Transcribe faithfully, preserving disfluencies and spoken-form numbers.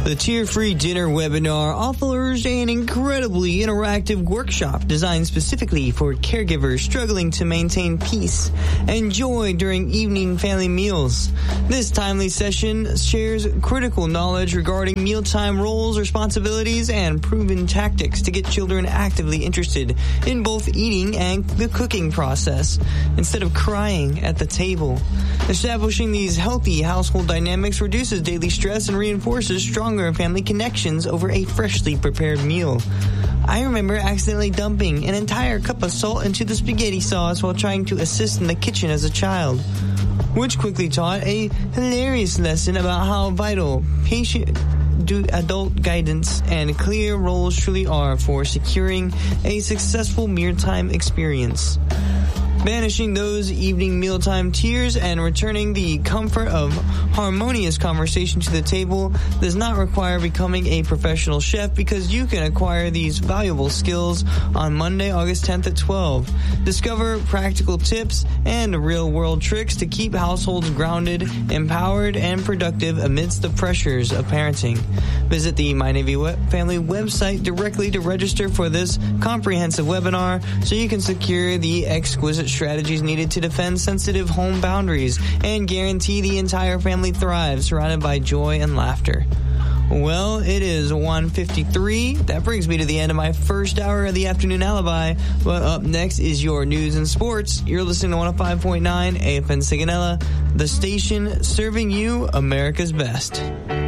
The Tear-Free Dinner webinar offers an incredibly interactive workshop designed specifically for caregivers struggling to maintain peace and joy during evening family meals. This timely session shares critical knowledge regarding mealtime roles, responsibilities, and proven tactics to get children actively interested in both eating and the cooking process instead of crying at the table. Establishing these healthy household dynamics reduces daily stress and reinforces stronger family connections over a freshly prepared meal. I remember accidentally dumping an entire cup of salt into the spaghetti sauce while trying to assist in the kitchen as a child, which quickly taught a hilarious lesson about how vital patient do adult guidance and clear roles truly are for securing a successful mealtime experience. Banishing those evening mealtime tears and returning the comfort of harmonious conversation to the table does not require becoming a professional chef, because you can acquire these valuable skills on Monday, August tenth at twelve. Discover practical tips and real-world tricks to keep households grounded, empowered, and productive amidst the pressures of parenting. Visit the My Navy Family website directly to register for this comprehensive webinar so you can secure the exquisite strategies needed to defend sensitive home boundaries and guarantee the entire family thrives, surrounded by joy and laughter. Well, it is one fifty-three. That brings me to the end of my first hour of the Afternoon Alibi. But up next is your news and sports. You're listening to one oh five point nine A F N Sigonella, the station serving you America's best.